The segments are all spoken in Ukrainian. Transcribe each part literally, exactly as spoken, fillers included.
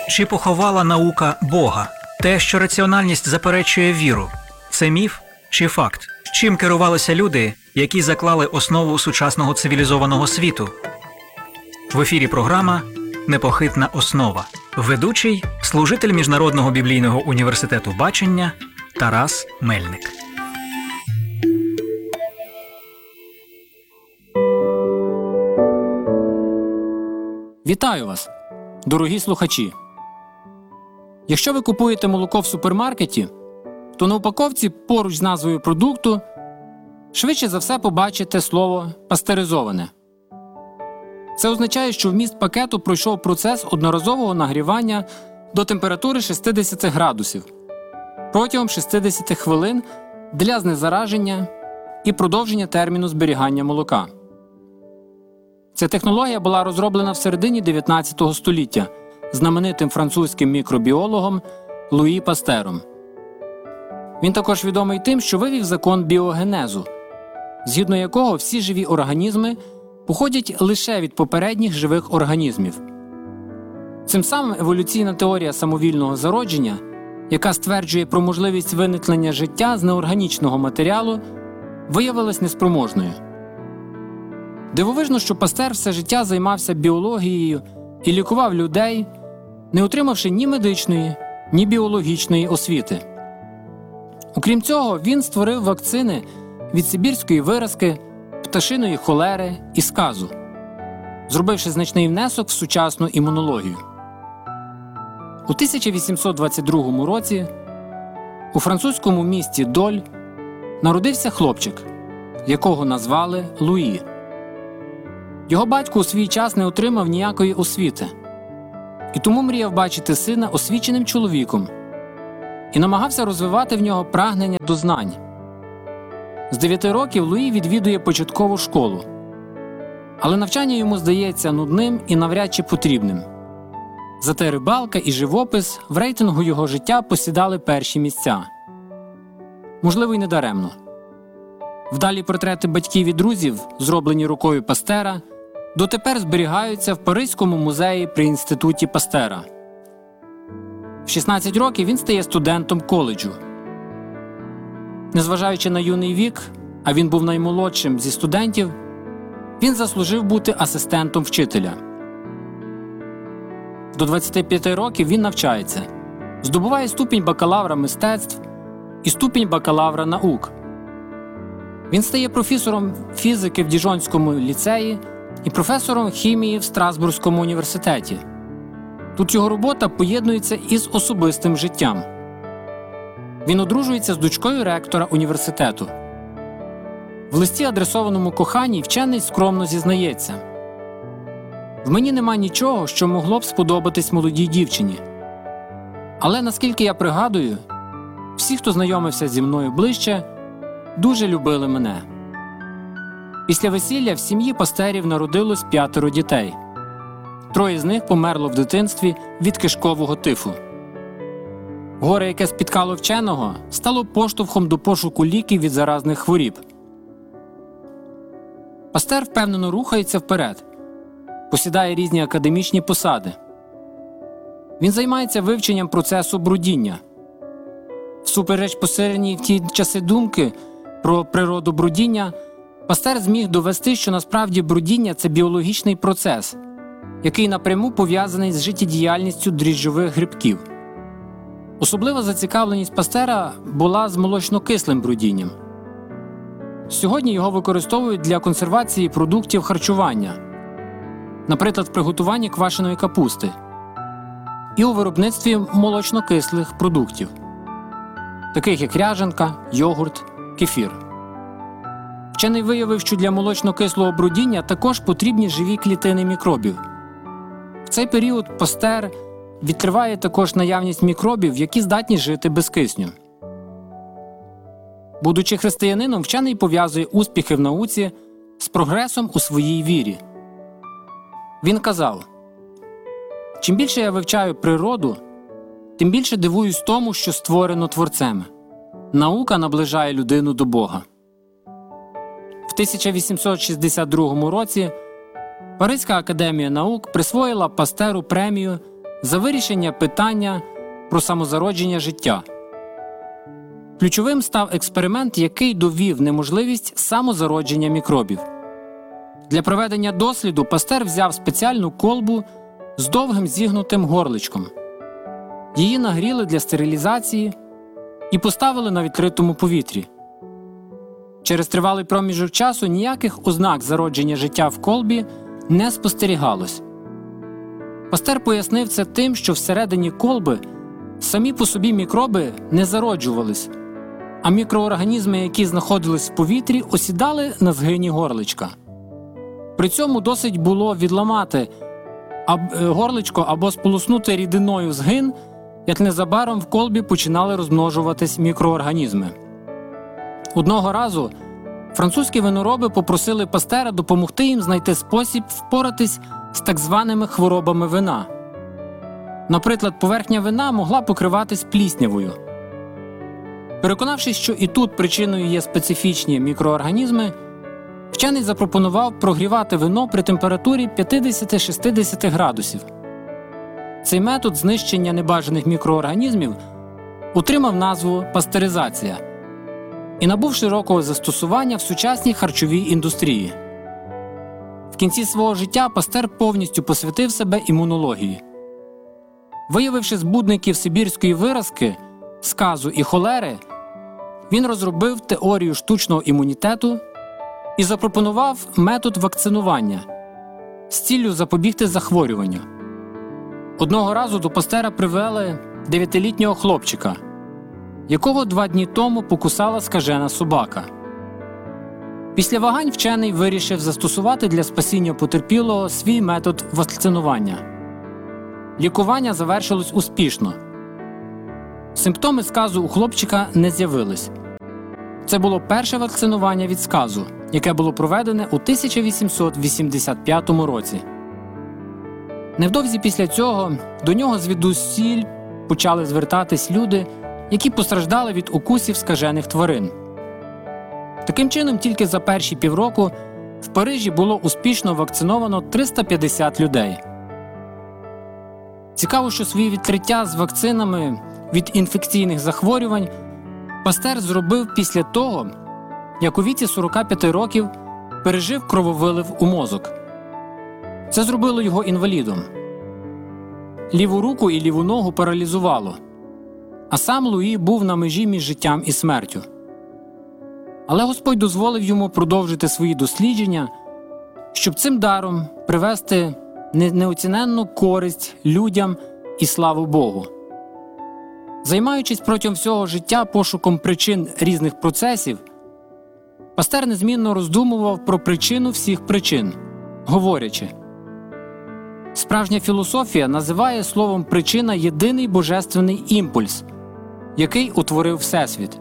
Чи поховала наука Бога? Те, що раціональність заперечує віру – це міф чи факт? Чим керувалися люди, які заклали основу сучасного цивілізованого світу? В ефірі програма «Непохитна основа». Ведучий – служитель Міжнародного біблійного університету бачення Тарас Мельник. Вітаю вас, дорогі слухачі! Якщо ви купуєте молоко в супермаркеті, то на упаковці поруч з назвою продукту швидше за все побачите слово «пастеризоване». Це означає, що вміст пакету пройшов процес одноразового нагрівання до температури шістдесят градусів протягом шістдесят хвилин для знезараження і продовження терміну зберігання молока. Ця технологія була розроблена в середині дев'ятнадцятого століття знаменитим французьким мікробіологом Луї Пастером. Він також відомий тим, що вивів закон біогенезу, згідно якого всі живі організми походять лише від попередніх живих організмів. Цим самим еволюційна теорія самовільного зародження, яка стверджує про можливість виникнення життя з неорганічного матеріалу, виявилась неспроможною. Дивовижно, що Пастер все життя займався біологією і лікував людей, не отримавши ні медичної, ні біологічної освіти. Окрім цього, він створив вакцини від сибірської виразки, пташиної холери і сказу, зробивши значний внесок в сучасну імунологію. У тисяча вісімсот двадцять другому році у французькому місті Доль народився хлопчик, якого назвали Луї. Його батько у свій час не отримав ніякої освіти, і тому мріяв бачити сина освіченим чоловіком і намагався розвивати в нього прагнення до знань. З дев'яти років Луї відвідує початкову школу, але навчання йому здається нудним і навряд чи потрібним. Зате рибалка і живопис в рейтингу його життя посідали перші місця. Можливо, й не даремно. Вдалі портрети батьків і друзів, зроблені рукою Пастера, дотепер зберігаються в Паризькому музеї при інституті Пастера. В шістнадцять років він стає студентом коледжу. Незважаючи на юний вік, а він був наймолодшим зі студентів, він заслужив бути асистентом вчителя. До двадцяти п'яти років він навчається, здобуває ступінь бакалавра мистецтв і ступінь бакалавра наук. Він стає професором фізики в Діжонському ліцеї і професором хімії в Страсбурзькому університеті. Тут його робота поєднується із особистим життям. Він одружується з дочкою ректора університету. В листі, адресованому коханій, вчений скромно зізнається: «В мені нема нічого, що могло б сподобатись молодій дівчині. Але, наскільки я пригадую, всі, хто знайомився зі мною ближче, дуже любили мене». Після весілля в сім'ї Пастерів народилось п'ятеро дітей. Троє з них померло в дитинстві від кишкового тифу. Горе, яке спіткало вченого, стало поштовхом до пошуку ліків від заразних хворіб. Пастер впевнено рухається вперед, посідає різні академічні посади. Він займається вивченням процесу брудіння. Всупереч поширеній в ті часи думки про природу брудіння, Пастер зміг довести, що насправді брудіння – це біологічний процес, який напряму пов'язаний з життєдіяльністю дріжджових грибків. Особлива зацікавленість Пастера була з молочнокислим брудінням. Сьогодні його використовують для консервації продуктів харчування, наприклад, в приготуванні квашеної капусти, і у виробництві молочнокислих продуктів, таких як ряжанка, йогурт, кефір. Вчений виявив, що для молочнокислого брудіння також потрібні живі клітини мікробів. В цей період Пастер відкриває також наявність мікробів, які здатні жити без кисню. Будучи християнином, вчений пов'язує успіхи в науці з прогресом у своїй вірі. Він казав: «Чим більше я вивчаю природу, тим більше дивуюсь тому, що створено Творцем. Наука наближає людину до Бога». В тисяча вісімсот шістдесят другому році Паризька академія наук присвоїла Пастеру премію за вирішення питання про самозародження життя. Ключовим став експеримент, який довів неможливість самозародження мікробів. Для проведення досліду Пастер взяв спеціальну колбу з довгим зігнутим горличком. Її нагріли для стерилізації і поставили на відкритому повітрі. Через тривалий проміжок часу ніяких ознак зародження життя в колбі не спостерігалось. Пастер пояснив це тим, що всередині колби самі по собі мікроби не зароджувались, а мікроорганізми, які знаходились в повітрі, осідали на згині горличка. При цьому досить було відламати горличко або сполоснути рідиною згин, як незабаром в колбі починали розмножуватись мікроорганізми. Одного разу французькі винороби попросили Пастера допомогти їм знайти спосіб впоратись з так званими хворобами вина. Наприклад, поверхня вина могла покриватись пліснявою. Переконавшись, що і тут причиною є специфічні мікроорганізми, вчений запропонував прогрівати вино при температурі п'ятдесят-шістдесят градусів. Цей метод знищення небажаних мікроорганізмів отримав назву пастеризація і набув широкого застосування в сучасній харчовій індустрії. В кінці свого життя Пастер повністю посвятив себе імунології. Виявивши збудників сибірської виразки, сказу і холери, він розробив теорію штучного імунітету і запропонував метод вакцинування з ціллю запобігти захворюванню. Одного разу до Пастера привели дев'ятилітнього хлопчика, якого два дні тому покусала скажена собака. Після вагань вчений вирішив застосувати для спасіння потерпілого свій метод вакцинування. Лікування завершилось успішно. Симптоми сказу у хлопчика не з'явились. Це було перше вакцинування від сказу, яке було проведене у тисяча вісімсот вісімдесят п'ятому році. Невдовзі після цього до нього звідусіль почали звертатись люди, які постраждали від укусів скажених тварин. Таким чином, тільки за перші півроку в Парижі було успішно вакциновано триста п'ятдесят людей. Цікаво, що свої відкриття з вакцинами від інфекційних захворювань Пастер зробив після того, як у віці сорока п'яти років пережив крововилив у мозок. Це зробило його інвалідом. Ліву руку і ліву ногу паралізувало, а сам Луї був на межі між життям і смертю. Але Господь дозволив йому продовжити свої дослідження, щоб цим даром привести неоціненну користь людям і славу Богу. Займаючись протягом всього життя пошуком причин різних процесів, Пастер незмінно роздумував про причину всіх причин, говорячи: справжня філософія називає словом причина єдиний божественний імпульс, який утворив Всесвіт.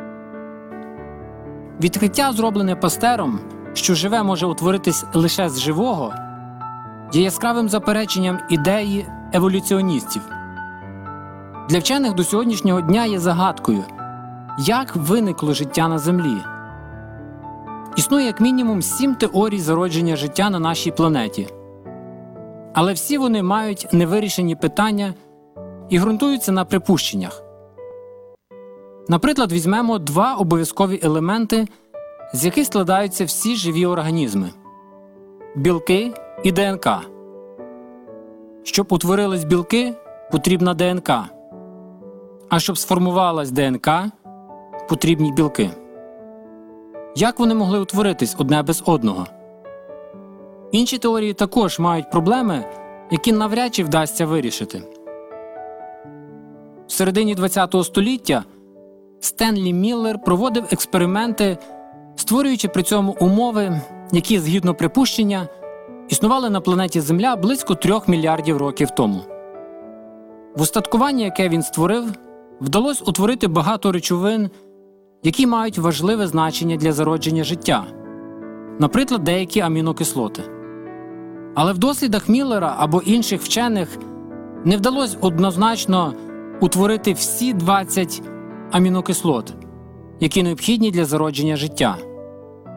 Відкриття, зроблене Пастером, що живе може утворитись лише з живого, є яскравим запереченням ідеї еволюціоністів. Для вчених до сьогоднішнього дня є загадкою, як виникло життя на Землі. Існує як мінімум сім теорій зародження життя на нашій планеті. Але всі вони мають невирішені питання і ґрунтуються на припущеннях. Наприклад, візьмемо два обов'язкові елементи, з яких складаються всі живі організми – білки і ДНК. Щоб утворились білки, потрібна ДНК. А щоб сформувалась ДНК, потрібні білки. Як вони могли утворитись одне без одного? Інші теорії також мають проблеми, які навряд чи вдасться вирішити. В середині ХХ століття Стенлі Міллер проводив експерименти, створюючи при цьому умови, які, згідно припущення, існували на планеті Земля близько трьох мільярдів років тому. В устаткуванні, яке він створив, вдалося утворити багато речовин, які мають важливе значення для зародження життя, наприклад, деякі амінокислоти. Але в дослідах Міллера або інших вчених не вдалося однозначно утворити всі двадцять амінокислот, які необхідні для зародження життя.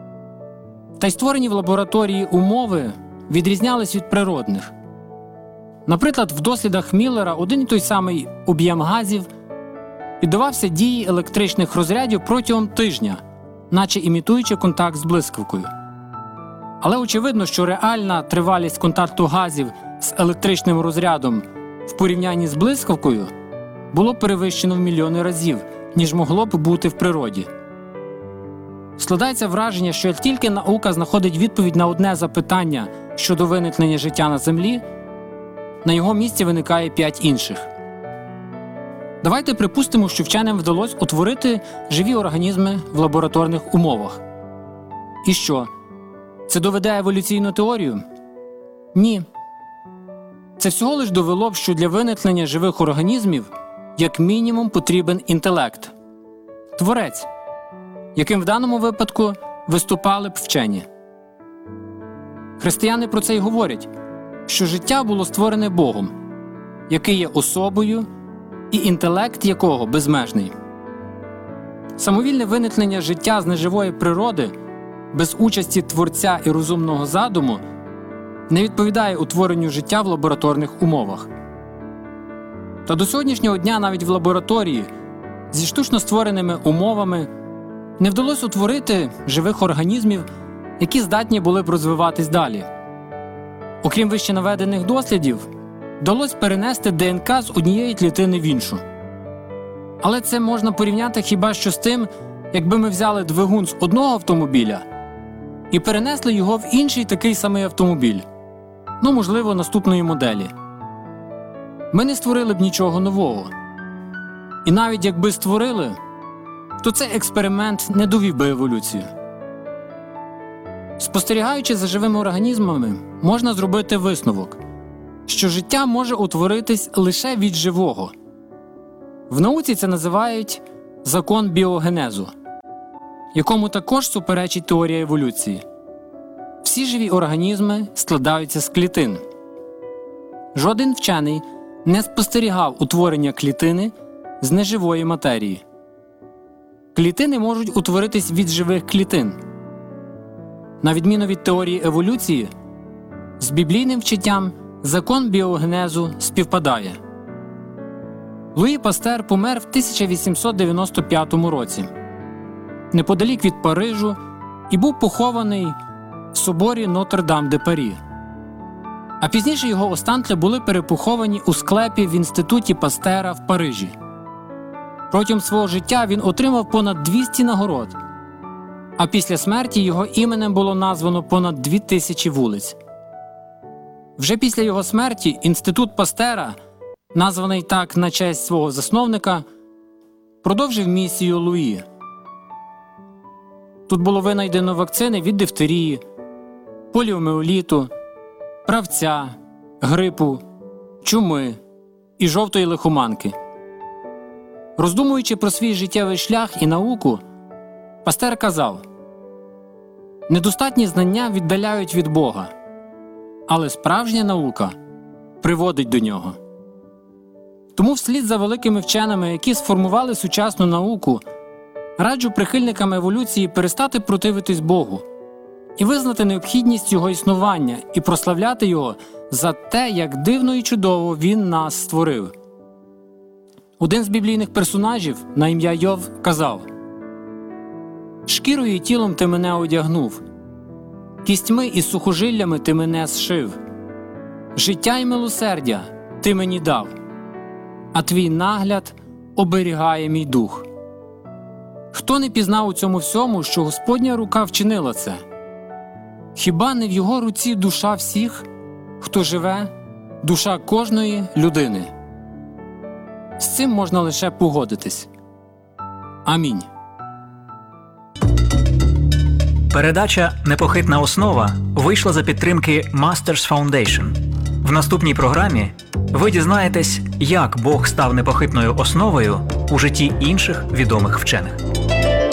Та й створені в лабораторії умови відрізнялись від природних. Наприклад, в дослідах Міллера один і той самий об'єм газів піддавався дії електричних розрядів протягом тижня, наче імітуючи контакт з блискавкою. Але очевидно, що реальна тривалість контакту газів з електричним розрядом в порівнянні з блискавкою було перевищено в мільйони разів, ніж могло б бути в природі. Складається враження, що як тільки наука знаходить відповідь на одне запитання щодо виникнення життя на Землі, на його місці виникає п'ять інших. Давайте припустимо, що вченим вдалося утворити живі організми в лабораторних умовах. І що? Це доведе еволюційну теорію? Ні. Це всього лиш довело б, що для виникнення живих організмів як мінімум потрібен інтелект. Творець, яким в даному випадку виступали б вчені. Християни про це й говорять, що життя було створене Богом, який є особою і інтелект якого безмежний. Самовільне виникнення життя з неживої природи без участі Творця і розумного задуму не відповідає утворенню життя в лабораторних умовах. Та до сьогоднішнього дня навіть в лабораторії зі штучно створеними умовами не вдалося утворити живих організмів, які здатні були б розвиватись далі. Окрім вище наведених дослідів, вдалося перенести ДНК з однієї клітини в іншу. Але це можна порівняти хіба що з тим, якби ми взяли двигун з одного автомобіля і перенесли його в інший такий самий автомобіль, ну, можливо, наступної моделі. Ми не створили б нічого нового. І навіть якби створили, то цей експеримент не довів би еволюцію. Спостерігаючи за живими організмами, можна зробити висновок, що життя може утворитись лише від живого. В науці це називають закон біогенезу, якому також суперечить теорія еволюції. Всі живі організми складаються з клітин. Жоден вчений не спостерігав утворення клітини з неживої матерії. Клітини можуть утворитись від живих клітин. На відміну від теорії еволюції, з біблійним вчиттям закон біогенезу співпадає. Луї Пастер помер в тисяча вісімсот дев'яносто п'ятому році, неподалік від Парижу, і був похований в соборі Нотр-Дам-де-Парі. А пізніше його останки були перепоховані у склепі в інституті Пастера в Парижі. Протягом свого життя він отримав понад двісті нагород, а після смерті його іменем було названо понад дві тисячі вулиць. Вже після його смерті інститут Пастера, названий так на честь свого засновника, продовжив місію Луї. Тут було винайдено вакцини від дифтерії, поліоміеліту, правця, грипу, чуми і жовтої лихоманки. Роздумуючи про свій життєвий шлях і науку, Пастер казав: «Недостатні знання віддаляють від Бога, але справжня наука приводить до нього». Тому вслід за великими вченими, які сформували сучасну науку, раджу прихильникам еволюції перестати противитись Богу і визнати необхідність Його існування і прославляти Його за те, як дивно і чудово Він нас створив. Один з біблійних персонажів на ім'я Йов казав: «Шкірою і тілом ти мене одягнув, кістьми і сухожиллями ти мене зшив. Життя й милосердя ти мені дав, а твій нагляд оберігає мій дух». Хто не пізнав у цьому всьому, що Господня рука вчинила це? Хіба не в Його руці душа всіх, хто живе, душа кожної людини? З цим можна лише погодитись. Амінь. Передача «Непохитна основа» вийшла за підтримки Masters Foundation. В наступній програмі ви дізнаєтесь, як Бог став непохитною основою у житті інших відомих вчених.